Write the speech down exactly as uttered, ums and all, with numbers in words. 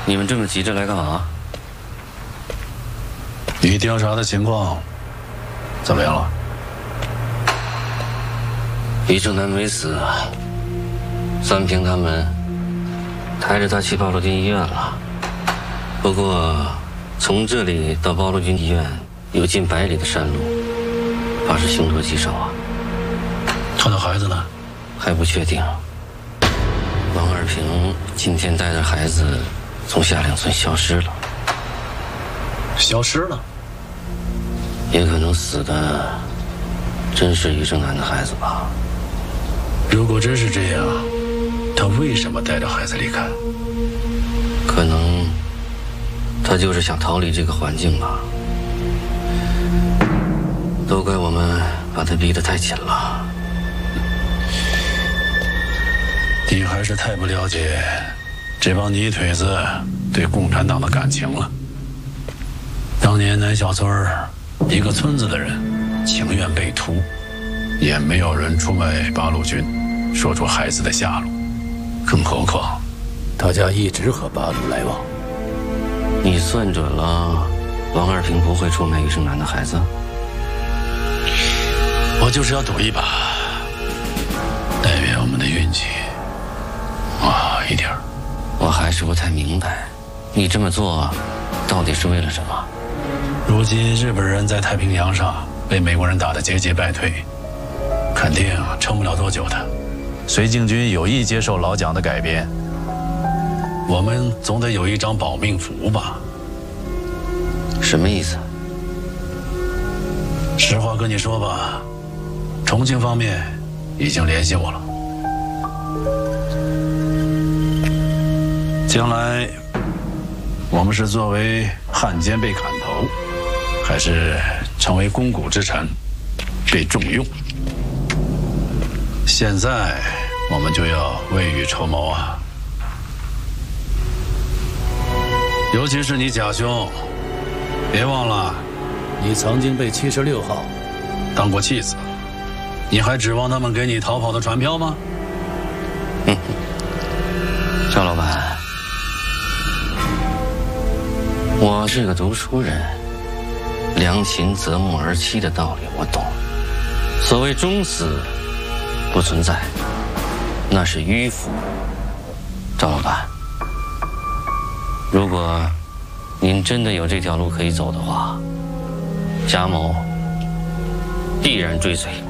你们这么急着来干嘛？ 你调查的情况怎么样了？ 于正南没死，三平他们抬着他去暴露军医院了。不过，从这里到暴露军医院有近百里的山路，怕是凶多吉少啊。 他的孩子呢？ 还不确定。王二平今天带着孩子从下两村消失了， 消失了， 也可能死的真是于正南的孩子吧。 如果真是这样，他为什么带着孩子离开？ 可能他就是想逃离这个环境吧。都怪我们把他逼得太紧了。 你还是太不了解这帮泥腿子对共产党的感情了。当年南小村一个村子的人情愿被屠，也没有人出卖八路军，说出孩子的下落。更何况， 他家一直和八路来往。 你算准了，王二平不会出卖于正南的孩子？ 我就是要赌一把，但愿我们的运气啊一点儿。 我还是不太明白，你这么做到底是为了什么？ 如今日本人在太平洋上被美国人打得节节败退，肯定撑不了多久的。绥靖军有意接受老蒋的改编，我们总得有一张保命符吧？ 什么意思？ 实话跟你说吧，重庆方面已经联系我了。将来我们是作为汉奸被砍头，还是成为肱骨之臣被重用？现在我们就要未雨绸缪啊！尤其是你贾兄，别忘了， 你曾经被七十六号当过弃子，你还指望他们给你逃跑的船票吗？ 嗯，赵老板，我是个读书人，良禽择木而栖的道理我懂。所谓终死不存在，那是迂腐。赵老板，如果您真的有这条路可以走的话，贾某必然追随。